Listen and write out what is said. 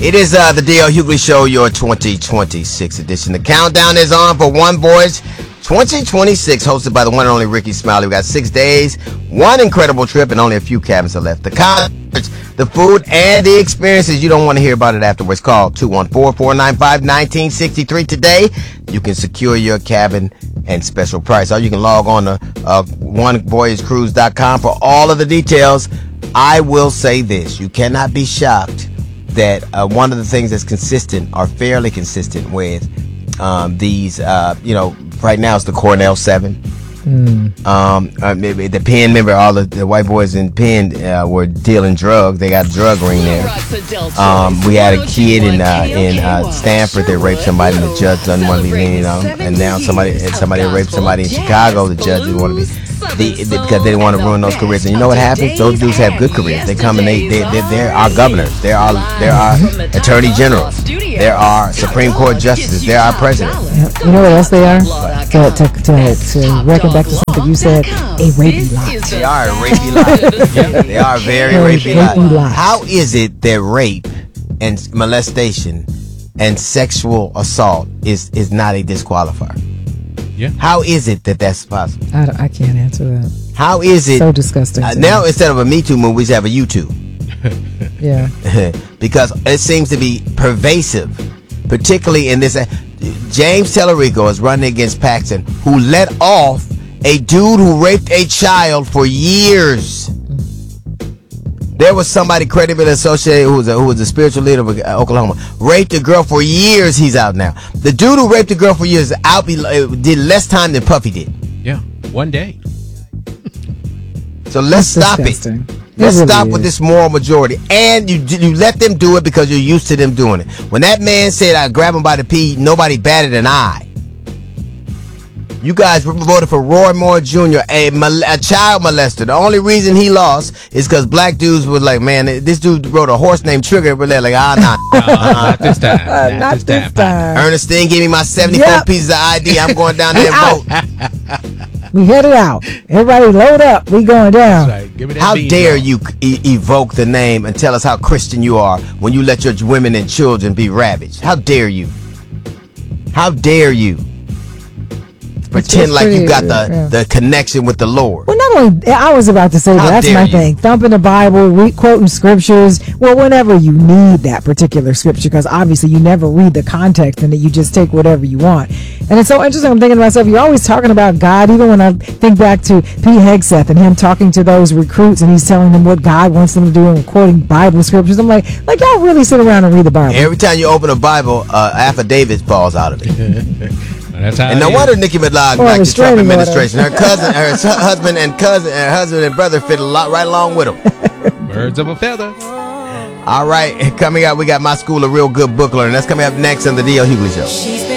It is the D.L. Hughley Show, your 2026 edition. The countdown is on for One Voyage 2026, hosted by the one and only Ricky Smiley. We got 6 days, one incredible trip, and only a few cabins are left. The concerts, the food, and the experiences. You don't want to hear about it afterwards. Call 214-495-1963 today. You can secure your cabin and special price. Or you can log on to onevoyagecruise.com for all of the details. I will say this. You cannot be shocked that one of the things that's consistent or fairly consistent with these, right now it's the Cornell 7. Maybe the Penn, remember all the white boys in Penn were dealing drugs. They got a drug ring there. We had a kid in Stanford that raped somebody and the judge doesn't want to be lenient on him. And now somebody raped somebody in Chicago, the judge didn't want to be because they didn't want to ruin those careers. And you know what happens? Those dudes have good careers. They come and they're our governors. They're our attorney generals. They're our Supreme Court justices. They're our president. You know what else they are? To reckon back to something you said, a rapey lot. They are a rapey lot. They are very rapey lot. How is it that rape and molestation and sexual assault is not a disqualifier? Yeah. How is it that that's possible? I can't answer that. How is it? So disgusting. Now instead of a Me Too movie, we have a YouTube. Yeah. Because it seems to be pervasive, particularly in this. James Tellerico is running against Paxton, who let off a dude who raped a child for years. There was somebody credibly associated who was the spiritual leader of Oklahoma. Raped a girl for years. He's out now. The dude who raped a girl for years did less time than Puffy did. Yeah, 1 day. So let's stop it. Let's stop with this moral majority. And you let them do it because you're used to them doing it. When that man said, I grab him by the pee, nobody batted an eye. You guys voted for Roy Moore Jr., a child molester. The only reason he lost is because black dudes were like, man, this dude wrote a horse named Trigger, but they're like, not this time. Not this time. Ernestine, give me my 74 pieces of ID. I'm going down there and vote. We headed out. Everybody load up. We going down. Right. Give me that How bean, dare dog. you evoke the name and tell us how Christian you are when you let your women and children be ravaged? How dare you? How dare you? Pretend like you got the connection with the Lord. Well, not only, I was about to say that's my thing. Thumping the Bible, quoting scriptures. Well, whenever you need that particular scripture, because obviously you never read the context and that you just take whatever you want. And it's so interesting. I'm thinking to myself, you're always talking about God. Even when I think back to Pete Hegseth and him talking to those recruits and he's telling them what God wants them to do and quoting Bible scriptures. I'm like y'all really sit around and read the Bible. Every time you open a Bible, affidavit falls out of it. That's how and no wonder Nicki Minaj backed the Trump administration. Her husband and brother fit right along with them. Birds of a feather. All right, coming up, we got My School of Real Good Book Learning. That's coming up next on the D.L. Hughley Show.